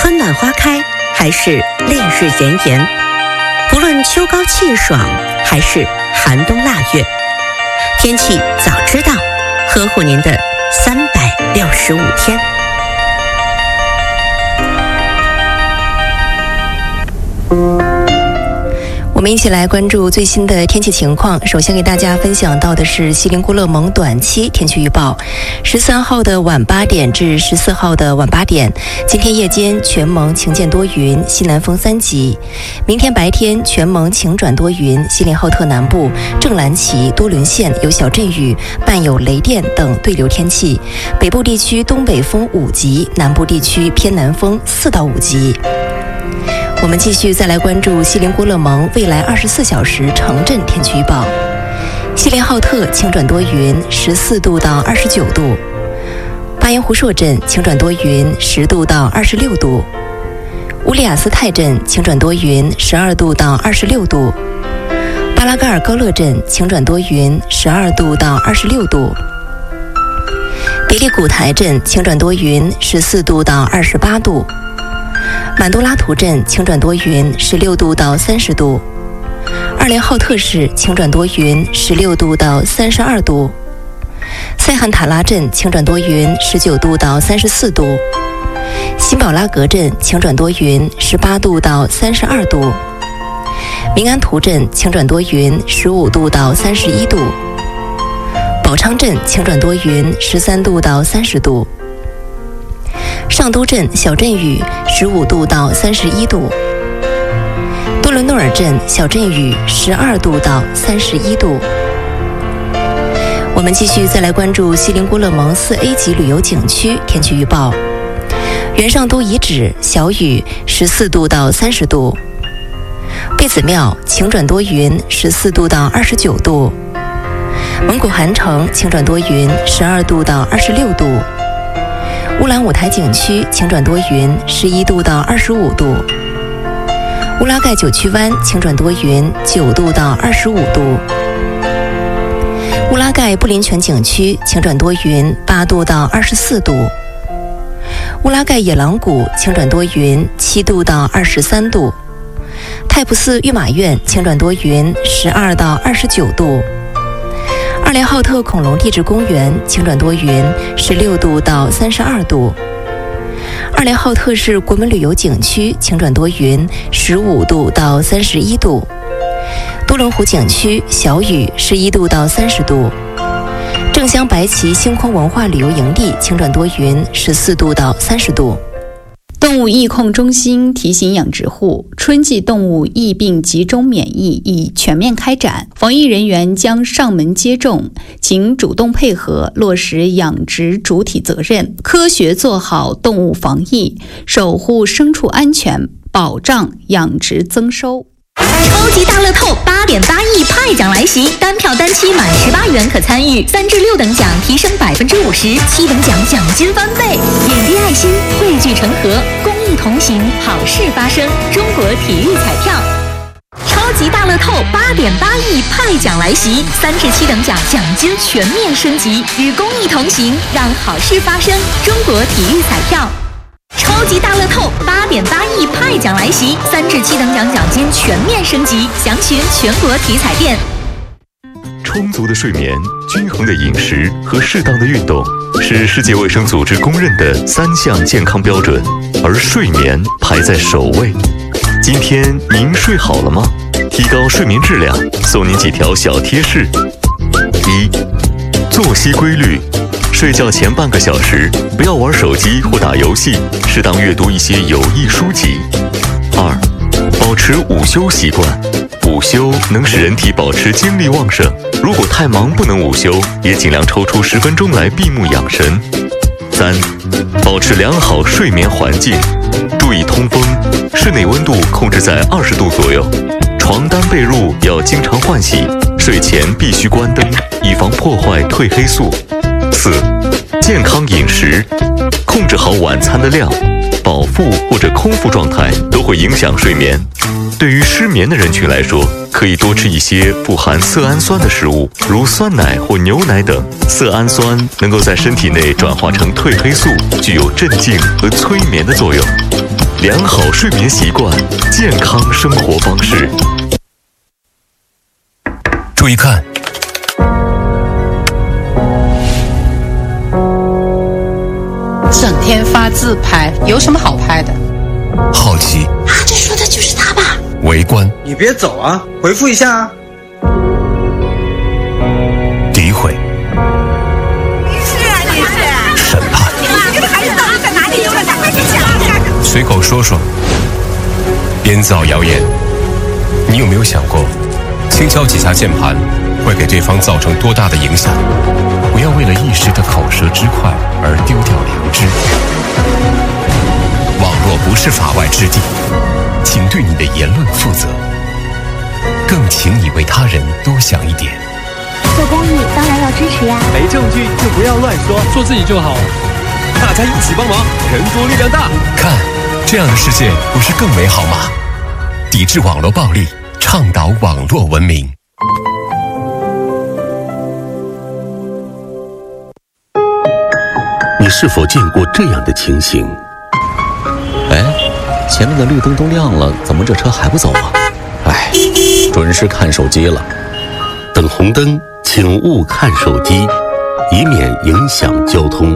春暖花开，还是烈日炎炎，不论秋高气爽，还是寒冬腊月，天气早知道，呵护您的365天。 我们一起来关注最新的天气情况。首先给大家分享到的是锡林郭勒盟短期天气预报。13号的晚8点至14号的晚8点，今天夜间全盟晴间多云，西南风3级。明天白天全盟晴转多云，锡林浩特南部、正蓝旗、多伦县有小阵雨，伴有雷电等对流天气。北部地区东北风5级，南部地区偏南风4到5级。我们继续再来关注锡林郭勒盟未来24小时城镇天气预报。锡林浩特晴转多云，14度到29度；巴彦湖硕镇晴转多云，10度到26度；乌里雅斯泰镇晴转多云，12度到26度；巴拉嘎尔高勒镇晴转多云，12度到26度；别利古台镇晴转多云，14度到28度；满都拉图镇晴转多云，16度到30度；二连浩特市晴转多云，16度到32度；塞罕塔拉镇晴转多云，19度到34度；辛宝拉格镇晴转多云，18度到32度；明安图镇晴转多云，15度到31度；宝昌镇晴转多云，13度到30度；上都镇小阵雨，15度到31度；多伦诺尔镇小阵雨，12度到31度。我们继续再来关注锡林郭勒盟4A 级旅游景区天气预报。元上都遗址小雨，14度到30度；贝子庙晴转多云，14度到29度；蒙古汗城晴转多云，12度到26度；乌兰舞台景区晴转多云，11度到25度；乌拉盖九曲湾晴转多云，9度到25度；乌拉盖布林泉景区晴转多云，8度到24度；乌拉盖野狼谷晴转多云，7度到23度；泰普寺御马院晴转多云，12到29度；二连浩特恐龙地质公园晴转多云，16度到32度；二连浩特市国门旅游景区晴转多云，15度到31度；多伦湖景区小雨，11度到30度；正乡白旗星空文化旅游营地晴转多云，14度到30度。 动物疫控中心提醒养殖户，春季动物疫病集中免疫已全面开展，防疫人员将上门接种，请主动配合，落实养殖主体责任，科学做好动物防疫，守护牲畜安全，保障养殖增收。 超级大乐透8.8亿派奖来袭，单票单期满18元可参与，3至6等奖提升50%，7等奖奖金翻倍。点滴爱心，汇聚成河，公益同行，好事发生。中国体育彩票。超级大乐透8.8亿派奖来袭，3至7等奖奖金全面升级，与公益同行，让好事发生。中国体育彩票。超级大乐透8.8亿派奖来袭，3至7等奖奖金全面升级，详询全国体彩店。 充足的睡眠、均衡的饮食和适当的运动是世界卫生组织公认的3项健康标准，而睡眠排在首位。今天您睡好了吗？提高睡眠质量，送您几条小贴士：一、作息规律。睡觉前半个小时不要玩手机或打游戏，适当阅读一些有益书籍。2、保持午休习惯，午休能使人体保持精力旺盛，如果太忙不能午休，也尽量抽出10分钟来闭目养神。3、保持良好睡眠环境，注意通风，室内温度控制在20度左右，床单被褥要经常换洗，睡前必须关灯，以防破坏褪黑素。4、健康饮食，控制好晚餐的量，饱腹或者空腹状态都会影响睡眠。对于失眠的人群来说，可以多吃一些富含色氨酸的食物，如酸奶或牛奶等。色氨酸能够在身体内转化成褪黑素，具有镇静和催眠的作用。 良好睡眠习惯，健康生活方式。 注意看， 整天发自拍，有什么好拍的？ 好奇， 这说的就是他吧？ 围观， 你别走啊，回复一下啊。 诋毁，审判， 这个孩子到底在哪里游了？赶快去抢！ 随口说说，编造谣言。你有没有想过，轻敲几下键盘会给对方造成多大的影响？不要为了一时的口舌之快而丢掉良知。网络不是法外之地，请对你的言论负责，更请你为他人多想一点。 做公益当然要支持呀， 没证据就不要乱说，做自己就好。大家一起帮忙，人多力量大。 看，这样的世界不是更美好吗？抵制网络暴力，倡导网络文明。 你是否见过这样的情形？ 哎，前面的绿灯都亮了，怎么这车还不走啊？哎，准是看手机了。 等红灯，请勿看手机，以免影响交通。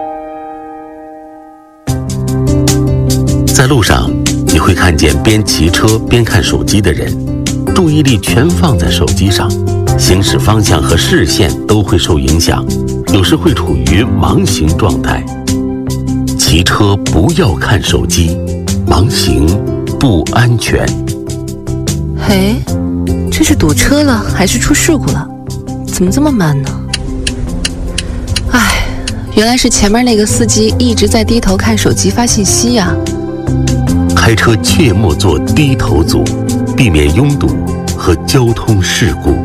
在路上，你会看见边骑车边看手机的人，注意力全放在手机上，行驶方向和视线都会受影响，有时会处于盲行状态。骑车不要看手机，盲行不安全。 嘿，这是堵车了还是出事故了？怎么这么慢呢？哎，原来是前面那个司机一直在低头看手机发信息呀。 开车切莫做低头族，避免拥堵和交通事故。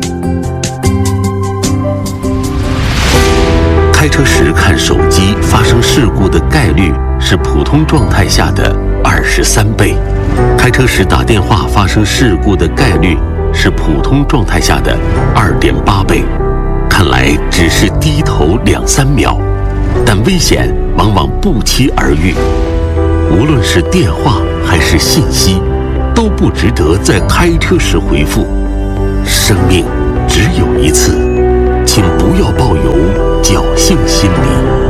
开车时看手机发生事故的概率是普通状态下的23倍，开车时打电话发生事故的概率是普通状态下的2.8倍。看来只是低头2-3秒，但危险往往不期而遇。无论是电话还是信息，都不值得在开车时回复。生命只有一次，请不要抱有侥幸心理。